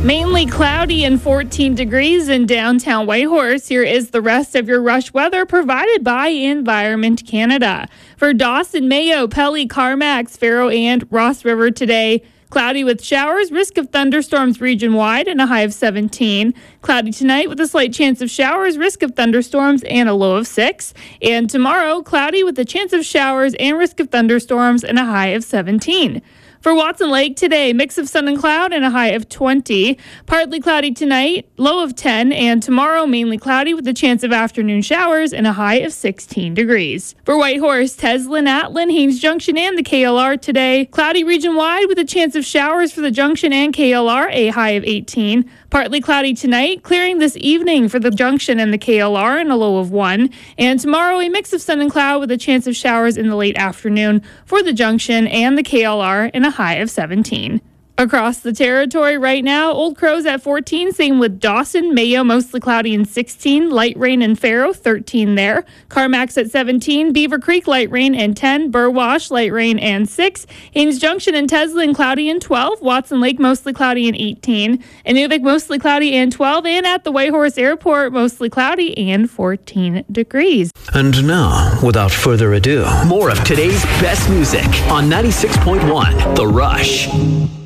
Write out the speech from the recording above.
Mainly cloudy and 14 degrees in downtown Whitehorse. Here is the rest of your rush weather provided by Environment Canada. For Dawson, Mayo, Pelly, Carmax, Faro, and Ross River today, cloudy with showers, risk of thunderstorms region-wide, and a high of 17. Cloudy tonight with a slight chance of showers, risk of thunderstorms, and a low of 6. And tomorrow, cloudy with a chance of showers and risk of thunderstorms and a high of 17. For Watson Lake today, mix of sun and cloud and a high of 20. Partly cloudy tonight, low of 10. And tomorrow, mainly cloudy with a chance of afternoon showers and a high of 16 degrees. For Whitehorse, Teslin, Atlin, Haines Junction, and the KLR today, cloudy region-wide with a chance of showers for the Junction and KLR, a high of 18. Partly cloudy tonight, clearing this evening for the Junction and the KLR and a low of 1. And tomorrow, a mix of sun and cloud with a chance of showers in the late afternoon for the Junction and the KLR and a high of 17. Across the territory right now, Old Crow's at 14, same with Dawson, Mayo, mostly cloudy and 16, light rain in Faro, 13 there. Carmax at 17, Beaver Creek, light rain and 10, Burwash, light rain and 6, Haines Junction and Teslin, cloudy and 12, Watson Lake, mostly cloudy and 18, Inuvik, mostly cloudy and 12, and at the Whitehorse Airport, mostly cloudy and 14 degrees. And now, without further ado, more of today's best music on 96.1 The Rush.